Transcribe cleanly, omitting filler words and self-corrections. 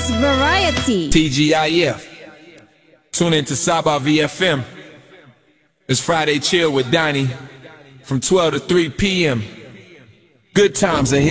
most variety. TGIF. Tune in to Saba VFM. It's Friday Chill with Donnie from 12 to 3 p.m. Good times ahead.